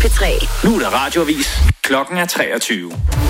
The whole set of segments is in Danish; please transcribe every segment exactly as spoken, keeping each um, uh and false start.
P tre. Nu er der radioavis. Klokken er treogtyve.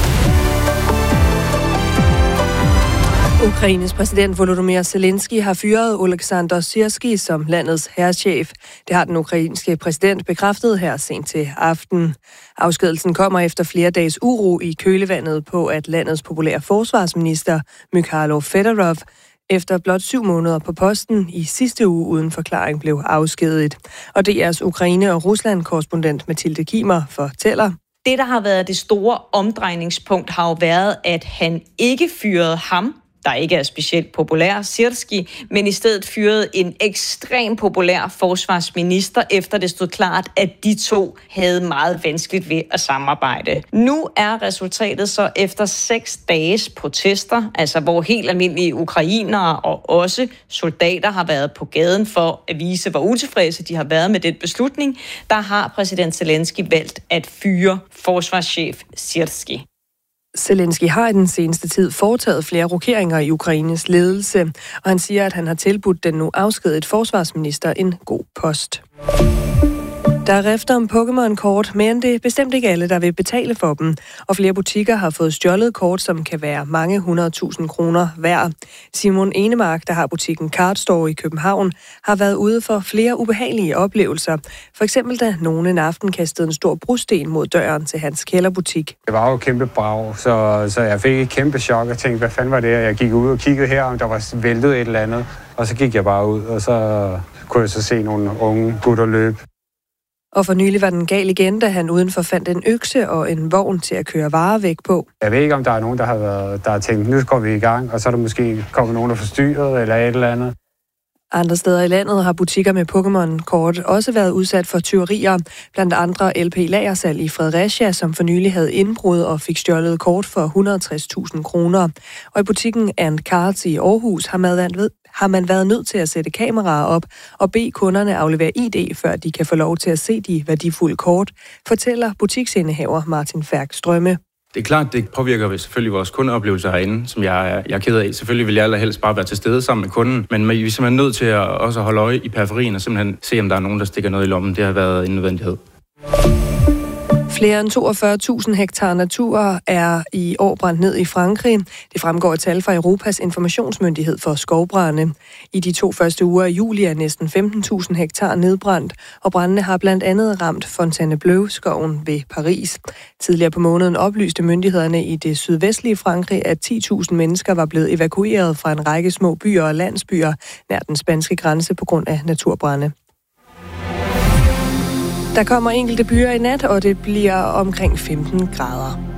Ukraines præsident Volodymyr Zelensky har fyret Oleksandr Syrskij som landets hærchef. Det har den ukrainske præsident bekræftet her sent til aften. Afskedelsen kommer efter flere dages uro i kølvandet på, at landets populære forsvarsminister Mykhailo Fedorov efter blot syv måneder på posten i sidste uge uden forklaring blev afskediget. Og D R's Ukraine- og Rusland-korrespondent Mathilde Kimer fortæller. Det, der har været det store omdrejningspunkt, har jo været, at han ikke fyrede ham, der ikke er specielt populær, Syrskij, men i stedet fyrede en ekstremt populær forsvarsminister, efter det stod klart, at de to havde meget vanskeligt ved at samarbejde. Nu er resultatet så efter seks dages protester, altså hvor helt almindelige ukrainere og også soldater har været på gaden for at vise, hvor utilfredse de har været med den beslutning, der har præsident Zelensky valgt at fyre forsvarschef Syrskij. Zelensky har i den seneste tid foretaget flere rokeringer i Ukraines ledelse, og han siger, at han har tilbudt den nu afskedigede forsvarsminister en god post. Der er rifter om Pokémon-kort, men det er bestemt ikke alle, der vil betale for dem. Og flere butikker har fået stjålet kort, som kan være mange hundredtusind kroner værd. Simon Enemark, der har butikken Cardstore i København, har været ude for flere ubehagelige oplevelser. For eksempel da nogen en aften kastede en stor brosten mod døren til hans kælderbutik. Det var jo kæmpe brag, så, så jeg fik et kæmpe chok og tænkte, hvad fanden var det? Jeg gik ud og kiggede her, om der var væltet et eller andet. Og så gik jeg bare ud, og så kunne jeg så se nogle unge gutter løbe. Og for nylig var den gal igen, da han udenfor fandt en økse og en vogn til at køre varer væk på. Jeg ved ikke, om der er nogen, der har, været, der har tænkt, nu går vi i gang, og så er der måske kommet nogen, der forstyrret eller et eller andet. Andre steder i landet har butikker med Pokémon-kort også været udsat for tyverier. Blandt andre L P lagersalg i Fredericia, som for nylig havde indbrud og fik stjålet kort for et hundrede og tres tusind kroner. Og i butikken And Cards i Aarhus har man, været, har man været nødt til at sætte kameraer op og bede kunderne aflevere I D, før de kan få lov til at se de værdifulde kort, fortæller butiksindehaver Martin Færk Strømme. Det er klart, det påvirker selvfølgelig vores kundeoplevelser herinde, som jeg er, jeg er ked af. Selvfølgelig vil jeg allerhelst bare være til stede sammen med kunden, men vi er simpelthen nødt til at også holde øje i periferien og simpelthen se, om der er nogen, der stikker noget i lommen. Det har været en nødvendighed. Flere end toogfyrre tusind hektar natur er i år brændt ned i Frankrig. Det fremgår af tal fra Europas informationsmyndighed for skovbrande. I de to første uger af juli er næsten femten tusind hektar nedbrændt, og brændene har blandt andet ramt Fontainebleau-skoven ved Paris. Tidligere på måneden oplyste myndighederne i det sydvestlige Frankrig, at ti tusind mennesker var blevet evakueret fra en række små byer og landsbyer nær den spanske grænse på grund af naturbrande. Der kommer enkelte byer i nat, og det bliver omkring femten grader.